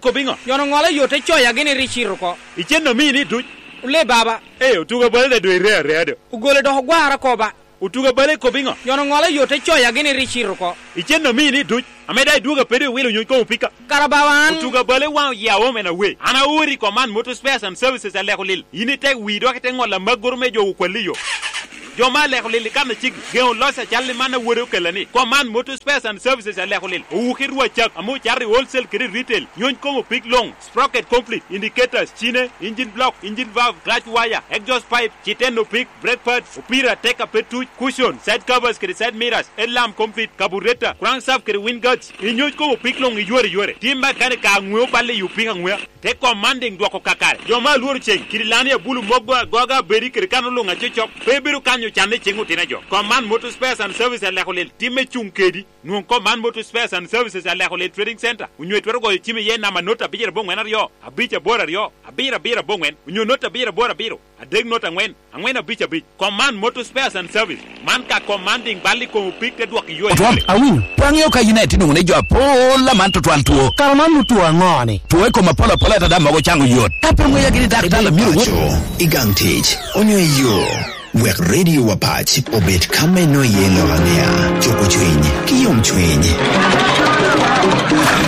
kobingo yono ngole yote choya gini richiro ko ichendo mini tu ule baba utuga bale do ire ugole do gwara ko ba utuga bale kobingo yono ngole yote choya gini richiro ko ichendo mini tu ameda duga pede wilo nyoko pika karabawan utuga bale wa ya women away ana uri command motor spares and services ale kolil ini tek wido ke ngola magor mejo ukwaliyo jo male kolil kana chig geo losa challe mana woro kelani command motor spares and services ale kolil ukirwa chak amu chari wholesale kiri retail nyon ko pick long sprocket complete indicators chine engine block engine valve clutch wire exhaust pipe chiteno pick brake pads upira take a petu cushion side covers kiri side mirrors lamp complete carburetor crankshaft kiri wind guards inyon ko pick long yore timba kare ka ngwe balle yu pinga ngwe te commanding dwako kakare jo ma luor cheng kiri lani bulu mogwa goga beri kiri kanolo ngachochok bebiru kanyo chande chengu tina jo command motor spares and services ale kolil time chungkedi nu command motor spares and services ale kolil trading center unyo twero go time ye na manota bijere bongwen aryo abicha bora ryo abira bongwen unyo nota bijere bora biro adeg nota ngwen abicha bij command motor spares and service man ka commanding bali ko pick te dwak yo awin pangyo ka united ngune jo pola man to twan tuo karman mutu angone tuwe ko mapola pola ta dama go chango yot tape mo yagiri daktari miro igangtich onyo yo wek radio wapach obet kame no yelo ngania choko chwenye kiyom chwenye